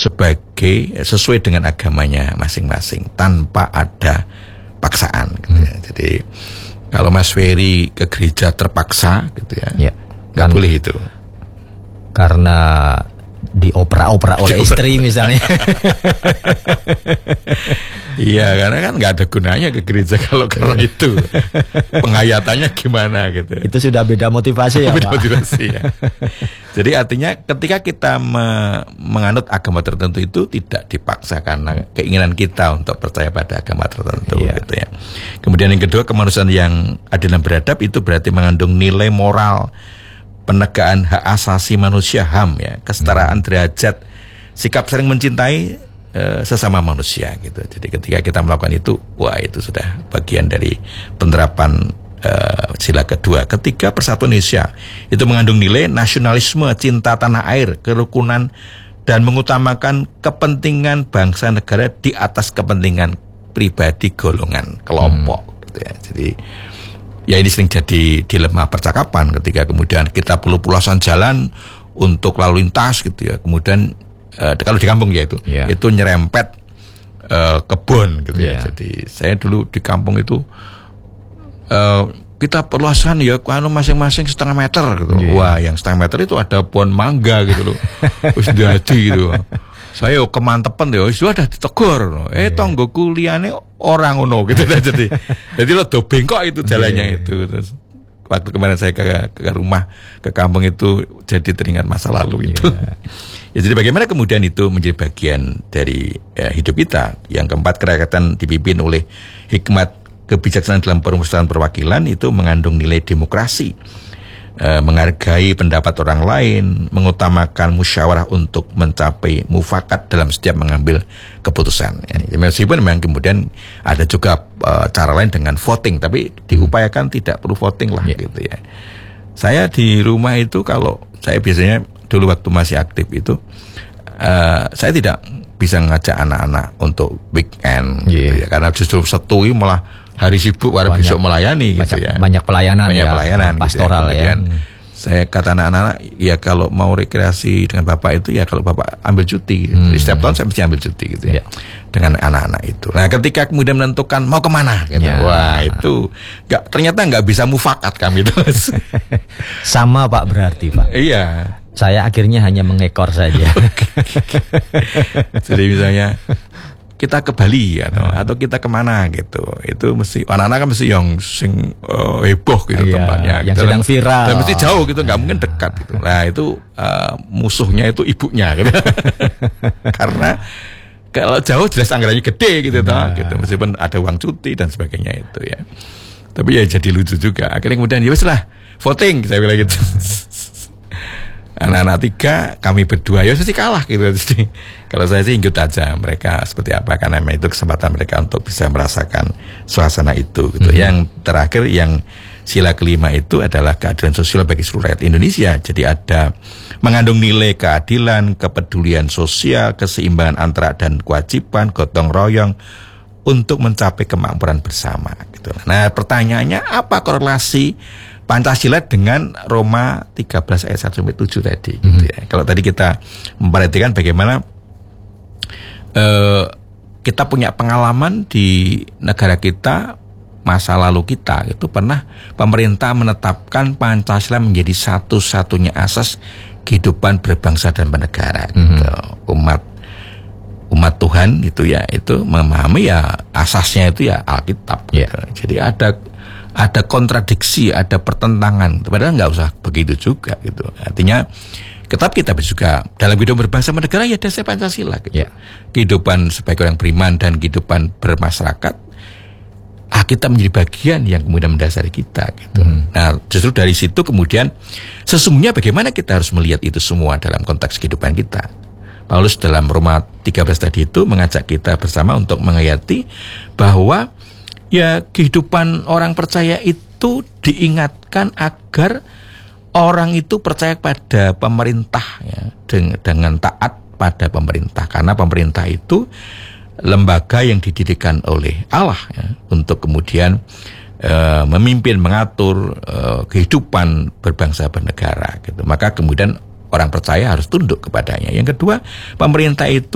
sesuai dengan agamanya masing-masing tanpa ada paksaan gitu ya. Jadi kalau Mas Ferry ke gereja terpaksa gitu ya, nggak boleh itu. Karena diopera-opera oleh istri misalnya. Iya, karena kan nggak ada gunanya ke gereja kalau karena itu. Penghayatannya gimana gitu. Itu sudah beda motivasi ya, beda Pak. motivasi ya. Jadi artinya ketika kita menganut agama tertentu itu tidak dipaksa karena keinginan kita untuk percaya pada agama tertentu gitu ya. Kemudian yang kedua, kemanusiaan yang adil dan beradab itu berarti mengandung nilai moral, penegakan hak asasi manusia, HAM ya, kesetaraan derajat, sikap saling mencintai sesama manusia gitu. Jadi ketika kita melakukan itu, wah itu sudah bagian dari penerapan sila kedua. Ketiga, persatuan Indonesia itu mengandung nilai nasionalisme, cinta tanah air, kerukunan, dan mengutamakan kepentingan bangsa negara di atas kepentingan pribadi, golongan, kelompok gitu ya. Jadi ya ini sering jadi dilema percakapan ketika kemudian kita perlu pulusan jalan untuk lalu lintas gitu ya. Kemudian kalau di kampung ya itu nyerempet kebun gitu ya. Jadi saya dulu di kampung itu kita perluasan ya masing-masing setengah meter gitu. Wah, yang setengah meter itu ada pohon mangga gitu loh. Wis jadi gitu. Saya kemantepen ya wis sudah ditegur. Tonggoku liyane orang ngono gitu. Jadi lo do bengkok itu jalannya itu. Terus waktu kemarin saya ke rumah ke kampung itu jadi teringat masa lalu itu. Ya, jadi bagaimana kemudian itu menjadi bagian dari hidup kita. Yang keempat, kerakyatan dipimpin oleh hikmat kebijaksanaan dalam permusyawaratan perwakilan itu mengandung nilai demokrasi, menghargai pendapat orang lain, mengutamakan musyawarah untuk mencapai mufakat dalam setiap mengambil keputusan. Ya, meskipun memang kemudian ada juga cara lain dengan voting, tapi diupayakan tidak perlu voting lah gitu ya. Saya di rumah itu kalau saya biasanya dulu waktu masih aktif itu saya tidak bisa ngajak anak-anak untuk weekend gitu ya, karena justru Sabtu malah hari sibuk, baru besok melayani gitu ya. Banyak pelayanan pastoral gitu ya. Saya kata anak-anak, ya kalau mau rekreasi dengan bapak itu ya kalau bapak ambil cuti. Jadi setiap tahun saya mesti ambil cuti gitu ya. Dengan anak-anak itu. Nah ketika kemudian menentukan mau kemana gitu. Wah itu ternyata nggak bisa mufakat kami itu. Sama Pak berarti Pak. Iya. Saya akhirnya hanya mengekor saja. Jadi misalnya kita ke Bali atau kita kemana gitu, itu mesti anak-anak kan mesti yang sing heboh gitu tempatnya, yang gitu, sedang viral, dan mesti jauh gitu, nggak mungkin dekat gitu. Nah itu musuhnya itu ibunya gitu. Karena kalau jauh jelas anggarannya gede gitu, gitu, meskipun ada uang cuti dan sebagainya itu ya. Tapi ya jadi lucu juga. Akhirnya kemudian ya wes lah voting, saya bilang gitu. Anak-anak 3, kami berdua ya pasti kalah gitu. Jadi kalau saya sih ikut aja mereka seperti apa, karena memang itu kesempatan mereka untuk bisa merasakan suasana itu gitu. Yang terakhir, yang sila kelima itu adalah keadilan sosial bagi seluruh rakyat Indonesia. Jadi ada mengandung nilai keadilan, kepedulian sosial, keseimbangan antara dan kewajiban, gotong royong untuk mencapai kemakmuran bersama gitu. Nah pertanyaannya, apa korelasi Pancasila dengan Roma 13 ayat 1-7 tadi gitu ya. Kalau tadi kita memperhatikan bagaimana kita punya pengalaman di negara kita, masa lalu kita itu pernah pemerintah menetapkan Pancasila menjadi satu-satunya asas kehidupan berbangsa dan bernegara gitu. Umat Tuhan itu ya, itu memahami ya asasnya itu ya Alkitab gitu. Jadi ada kontradiksi, ada pertentangan. Padahal nggak usah begitu juga gitu. Artinya tetap kita juga dalam hidup berbangsa bernegara ya dasar Pancasila gitu. Kehidupan sebagai orang beriman dan kehidupan bermasyarakat, kita menjadi bagian yang kemudian mendasari kita gitu. Nah justru dari situ kemudian sesungguhnya bagaimana kita harus melihat itu semua dalam konteks kehidupan kita. Paulus dalam Roma 13 tadi itu mengajak kita bersama untuk menghayati bahwa ya kehidupan orang percaya itu diingatkan agar orang itu percaya pada pemerintah ya, dengan taat pada pemerintah, karena pemerintah itu lembaga yang didirikan oleh Allah ya, untuk kemudian memimpin, mengatur kehidupan berbangsa bernegara gitu. Maka kemudian orang percaya harus tunduk kepadanya. Yang kedua, pemerintah itu